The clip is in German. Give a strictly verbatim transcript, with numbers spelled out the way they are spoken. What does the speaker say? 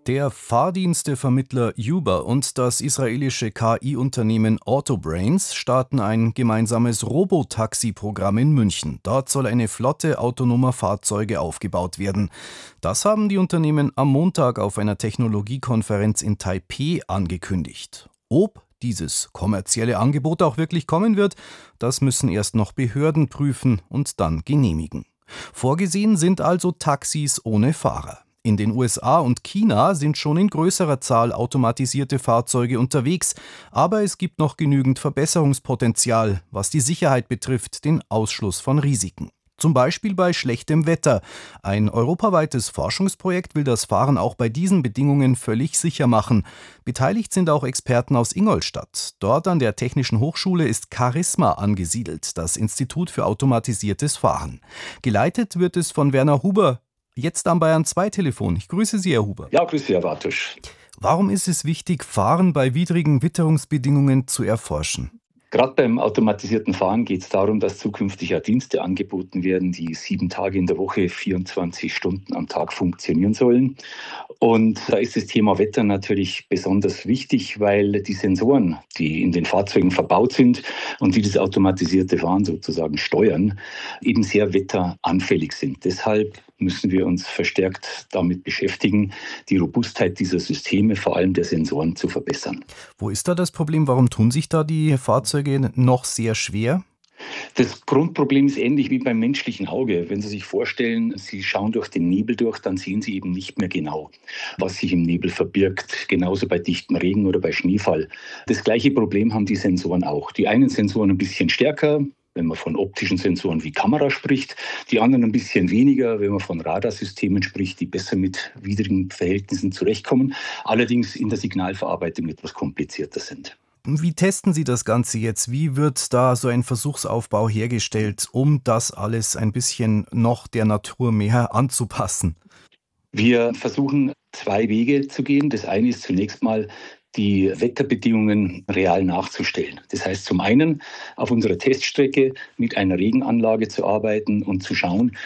Der Fahrdienstevermittler Uber und das israelische K I-Unternehmen Autobrains starten ein gemeinsames Robotaxi-Programm in München. Dort soll eine Flotte autonomer Fahrzeuge aufgebaut werden. Das haben die Unternehmen am Montag auf einer Technologiekonferenz in Taipeh angekündigt. Ob dieses kommerzielle Angebot auch wirklich kommen wird, das müssen erst noch Behörden prüfen und dann genehmigen. Vorgesehen sind also Taxis ohne Fahrer. In den U S A und China sind schon in größerer Zahl automatisierte Fahrzeuge unterwegs, aber es gibt noch genügend Verbesserungspotenzial, was die Sicherheit betrifft, den Ausschluss von Risiken. Zum Beispiel bei schlechtem Wetter. Ein europaweites Forschungsprojekt will das Fahren auch bei diesen Bedingungen völlig sicher machen. Beteiligt sind auch Experten aus Ingolstadt. Dort an der Technischen Hochschule ist Carisma angesiedelt, das Institut für automatisiertes Fahren. Geleitet wird es von Werner Huber, jetzt am Bayern zwei Telefon. Ich grüße Sie, Herr Huber. Ja, grüße Sie, Herr Bartusch. Warum ist es wichtig, Fahren bei widrigen Witterungsbedingungen zu erforschen? Gerade beim automatisierten Fahren geht es darum, dass zukünftig ja Dienste angeboten werden, die sieben Tage in der Woche, vierundzwanzig Stunden am Tag funktionieren sollen. Und da ist das Thema Wetter natürlich besonders wichtig, weil die Sensoren, die in den Fahrzeugen verbaut sind und die das automatisierte Fahren sozusagen steuern, eben sehr wetteranfällig sind. Deshalb müssen wir uns verstärkt damit beschäftigen, die Robustheit dieser Systeme, vor allem der Sensoren, zu verbessern. Wo ist da das Problem? Warum tun sich da die Fahrzeuge noch sehr schwer? Das Grundproblem ist ähnlich wie beim menschlichen Auge. Wenn Sie sich vorstellen, Sie schauen durch den Nebel durch, dann sehen Sie eben nicht mehr genau, was sich im Nebel verbirgt. Genauso bei dichtem Regen oder bei Schneefall. Das gleiche Problem haben die Sensoren auch. Die einen Sensoren ein bisschen stärker, wenn man von optischen Sensoren wie Kamera spricht, die anderen ein bisschen weniger, wenn man von Radarsystemen spricht, die besser mit widrigen Verhältnissen zurechtkommen, allerdings in der Signalverarbeitung etwas komplizierter sind. Wie testen Sie das Ganze jetzt? Wie wird da so ein Versuchsaufbau hergestellt, um das alles ein bisschen noch der Natur mehr anzupassen? Wir versuchen zwei Wege zu gehen. Das eine ist zunächst mal, die Wetterbedingungen real nachzustellen. Das heißt zum einen auf unserer Teststrecke mit einer Regenanlage zu arbeiten und zu schauen,